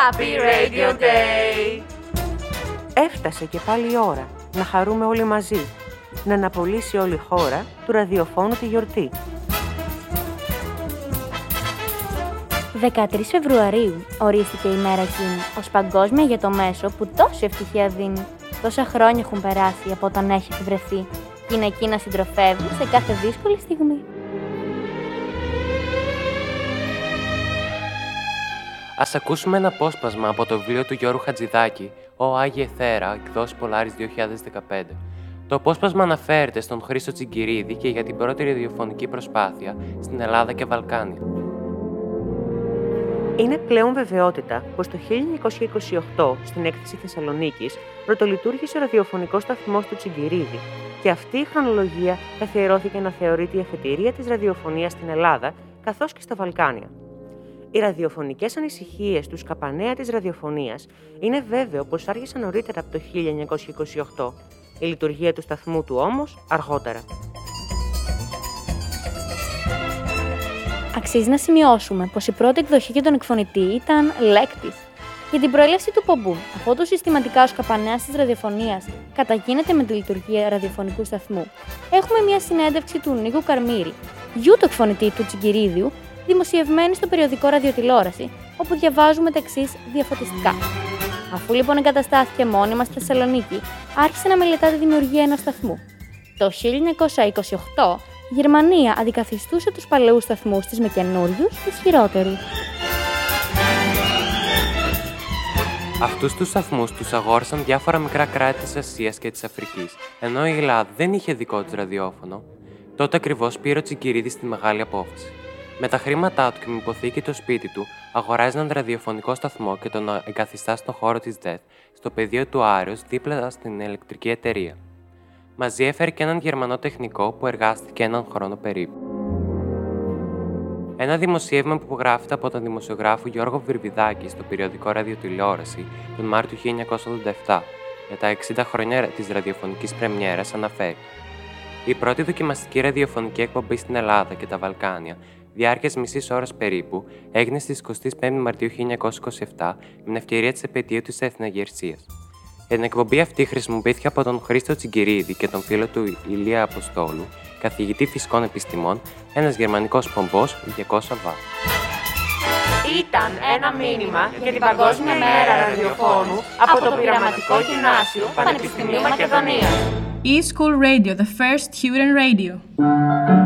Happy Radio Day! Έφτασε και πάλι η ώρα να χαρούμε όλοι μαζί, να αναπολύσει όλη η χώρα του ραδιοφώνου τη γιορτή. 13 Φεβρουαρίου ορίστηκε η μέρα εκείνη ως παγκόσμια για το μέσο που τόση ευτυχία δίνει. Τόσα χρόνια έχουν περάσει από όταν έχει βρεθεί και είναι εκεί να συντροφεύει σε κάθε δύσκολη στιγμή. Ας ακούσουμε ένα απόσπασμα από το βιβλίο του Γιώργου Χατζηδάκη, «Ο Άγιε Θέρα», εκδόσεις Πολάρης 2015. Το απόσπασμα αναφέρεται στον Χρήστο Τσιγκυρίδη και για την πρώτη ραδιοφωνική προσπάθεια στην Ελλάδα και Βαλκάνια. Είναι πλέον βεβαιότητα πως το 1928 στην έκθεση Θεσσαλονίκης πρωτολειτουργήσε ο ραδιοφωνικός σταθμός του Τσιγκυρίδη και αυτή η χρονολογία καθιερώθηκε να θεωρείται η αφετηρία της ραδιοφωνίας στην Ελλάδα καθώς και στα Βαλκάνια. Οι ραδιοφωνικές ανησυχίες του σκαπανέα της ραδιοφωνίας είναι βέβαιο πως άρχισαν νωρίτερα από το 1928, η λειτουργία του σταθμού του όμως αργότερα. Αξίζει να σημειώσουμε πως η πρώτη εκδοχή για τον εκφωνητή ήταν λέκτης. Για την προέλευση του πομπού, αφότου συστηματικά ο σκαπανέας της ραδιοφωνίας καταγίνεται με τη λειτουργία ραδιοφωνικού σταθμού, έχουμε μια συνέντευξη του Νίκου Καρμύρη, γιου του εκφωνητή του Τσιγκυρίδιου, δημοσιευμένη στο περιοδικό Ραδιοτηλεόραση, όπου διαβάζουμε τα εξής διαφωτιστικά. Αφού λοιπόν εγκαταστάθηκε μόνιμα στη Θεσσαλονίκη, άρχισε να μελετά τη δημιουργία ενός σταθμού. Το 1928, η Γερμανία αντικαθιστούσε τους παλαιούς σταθμούς της με καινούριους, ισχυρότερους. Αυτούς τους σταθμούς τους αγόρασαν διάφορα μικρά κράτη της Ασίας και της Αφρικής, ενώ η Ελλάδα δεν είχε δικό της ραδιόφωνο. Τότε ακριβώς πήρε ο Τσιγκυρίδης τη μεγάλη απόφαση. Με τα χρήματά του και με υποθήκη το σπίτι του, αγοράζει έναν ραδιοφωνικό σταθμό και τον εγκαθιστά στον χώρο της ΔΕΘ, στο πεδίο του Άρεως, δίπλα στην ηλεκτρική εταιρεία. Μαζί έφερε και έναν Γερμανό τεχνικό που εργάστηκε έναν χρόνο περίπου. Ένα δημοσίευμα που γράφεται από τον δημοσιογράφο Γιώργο Βιρβιδάκη στο περιοδικό Ραδιοτηλεόραση τον Μάρτιο 1987, για τα 60 χρόνια της ραδιοφωνικής πρεμιέρας, αναφέρει: η πρώτη δοκιμαστική ραδιοφωνική εκπομπή στην Ελλάδα και τα Βαλκάνια, διάρκειας μισής ώρας περίπου, έγινε στις 25 Μαρτίου 1927 με την ευκαιρία της επετείου της Εθναγερσίας. Για την εκπομπή αυτή χρησιμοποιήθηκε από τον Χρήστο Τσιγκυρίδη και τον φίλο του Ηλία Αποστόλου, καθηγητή φυσικών επιστημών, ένας γερμανικός πομπός 200 W. Ήταν ένα μήνυμα για την Παγκόσμια Μέρα Ραδιοφώνου από το Πειραματικό Γυμνάσιο Πανεπιστημίου Μακεδονίας. E-School Radio, the first student radio.